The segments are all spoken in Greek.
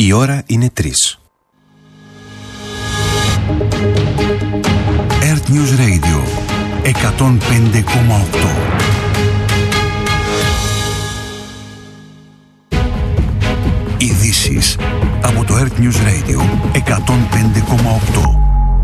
Η ώρα είναι 3. Earth News Radio 105,8. Ειδήσεις από το Earth News Radio 105,8.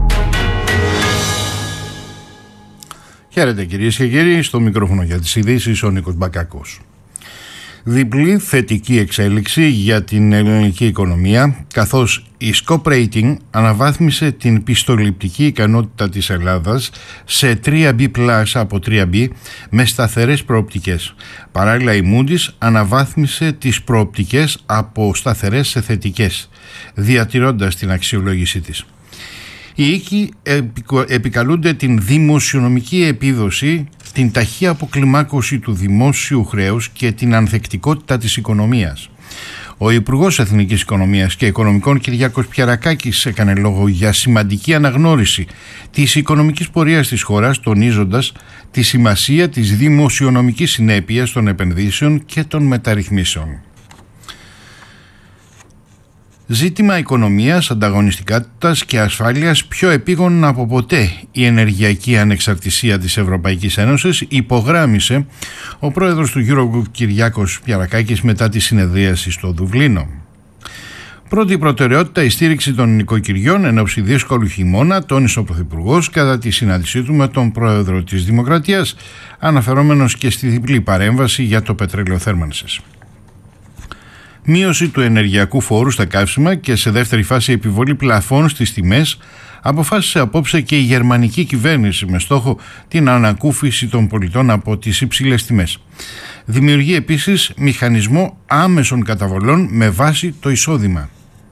Χαίρετε κυρίες και κύριοι, στο μικρόφωνο για τις ειδήσεις ο Νίκος Μπακάκος. Διπλή θετική εξέλιξη για την ελληνική οικονομία, καθώς η Scope Rating αναβάθμισε την πιστοληπτική ικανότητα της Ελλάδας σε 3B+ από 3B με σταθερές προοπτικές. Παράλληλα η Moody's αναβάθμισε τις προοπτικές από σταθερές σε θετικές, διατηρώντας την αξιολόγησή της. Οι οίκοι επικαλούνται την δημοσιονομική επίδοση, την ταχεία αποκλιμάκωση του δημόσιου χρέους και την ανθεκτικότητα της οικονομίας. Ο Υπουργός Εθνικής Οικονομίας και Οικονομικών Κυριάκος Πιαρακάκης έκανε λόγο για σημαντική αναγνώριση της οικονομικής πορείας της χώρας, τονίζοντας τη σημασία της δημοσιονομικής συνέπειας των επενδύσεων και των μεταρρυθμίσεων. Ζήτημα οικονομίας, ανταγωνιστικότητας και ασφάλειας πιο επίγον από ποτέ η ενεργειακή ανεξαρτησία της Ευρωπαϊκής Ένωσης, υπογράμμισε ο πρόεδρος του Eurogroup Κυριάκος Πιαρακάκης μετά τη συνεδρίαση στο Δουβλίνο. Πρώτη προτεραιότητα η στήριξη των νοικοκυριών εν ώψη δύσκολου χειμώνα, τόνισε ο Πρωθυπουργός κατά τη συνάντησή του με τον πρόεδρο της Δημοκρατίας, αναφερόμενος και στη διπλή παρέμβαση για το πετρέλαιο θέρμανσης. Μείωση του ενεργειακού φόρου στα καύσιμα και σε δεύτερη φάση επιβολή πλαφών στις τιμές αποφάσισε απόψε και η γερμανική κυβέρνηση με στόχο την ανακούφιση των πολιτών από τις υψηλές τιμές. Δημιουργεί επίσης μηχανισμό άμεσων καταβολών με βάση το εισόδημα.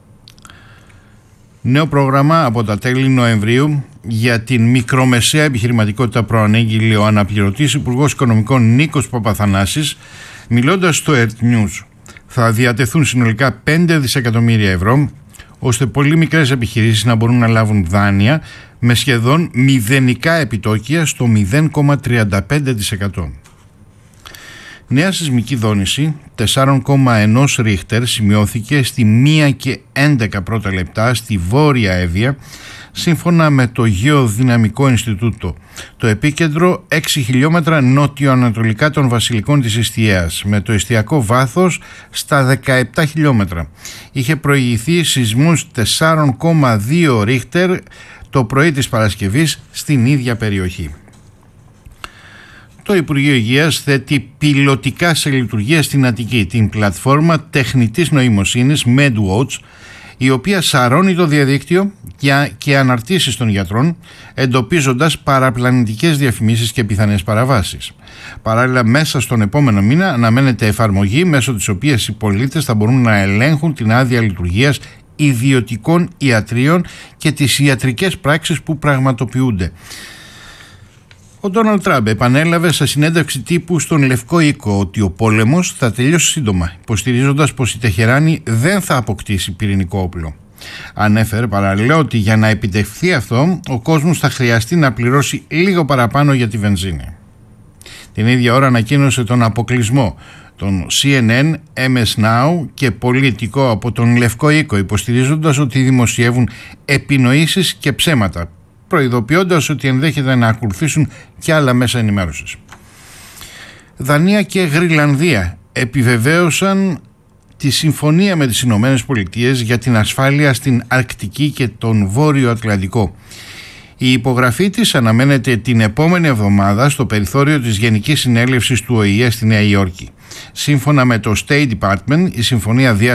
Νέο πρόγραμμα από τα τέλη Νοεμβρίου για την μικρομεσαία επιχειρηματικότητα προανήγγειλε ο αναπληρωτής Υπουργός Οικονομικών Νίκος Παπαθανάσης, μιλώντας στο Earth News. Θα διατεθούν συνολικά 5 δισεκατομμύρια ευρώ, ώστε πολύ μικρές επιχειρήσεις να μπορούν να λάβουν δάνεια με σχεδόν μηδενικά επιτόκια στο 0,35%. Νέα σεισμική δόνηση 4,1 ρίχτερ σημειώθηκε στη 1 και 11 πρώτα λεπτά στη Βόρεια Εύβοια, σύμφωνα με το Γεωδυναμικό Ινστιτούτο. Το επίκεντρο 6 χιλιόμετρα νότιο-ανατολικά των Βασιλικών της Ιστιαίας, με το εστιακό βάθος στα 17 χιλιόμετρα. Είχε προηγηθεί σεισμούς 4,2 ρίχτερ το πρωί της Παρασκευής στην ίδια περιοχή. Το Υπουργείο Υγείας θέτει πιλωτικά σε λειτουργία στην Αττική την πλατφόρμα τεχνητής νοημοσύνης MedWatch, η οποία σαρώνει το διαδίκτυο και αναρτήσεις των γιατρών, εντοπίζοντας παραπλανητικές διαφημίσεις και πιθανές παραβάσεις. Παράλληλα, μέσα στον επόμενο μήνα αναμένεται εφαρμογή μέσω της οποίας οι πολίτες θα μπορούν να ελέγχουν την άδεια λειτουργίας ιδιωτικών ιατρίων και τις ιατρικές πράξεις που πραγματοποιούνται. Ο Ντόναλντ Τραμπ επανέλαβε σε συνέντευξη τύπου στον Λευκό Οίκο ότι ο πόλεμος θα τελειώσει σύντομα, υποστηρίζοντας πως η Τεχεράνη δεν θα αποκτήσει πυρηνικό όπλο. Ανέφερε παράλληλα ότι για να επιτευχθεί αυτό, ο κόσμος θα χρειαστεί να πληρώσει λίγο παραπάνω για τη βενζίνη. Την ίδια ώρα ανακοίνωσε τον αποκλεισμό των CNN, MS Now και Πολιτικό από τον Λευκό Οίκο, υποστηρίζοντας ότι δημοσιεύουν επινοήσεις και ψέματα, προειδοποιώντας ότι ενδέχεται να ακολουθήσουν και άλλα μέσα ενημέρωσης. Δανία και Γρυλανδία επιβεβαίωσαν τη συμφωνία με τις Ηνωμένες Πολιτείες για την ασφάλεια στην Αρκτική και τον Βόρειο Ατλαντικό. Η υπογραφή της αναμένεται την επόμενη εβδομάδα στο περιθώριο της Γενικής Συνέλευσης του ΟΗΕ στη Νέα Υόρκη. Σύμφωνα με το State Department, η συμφωνία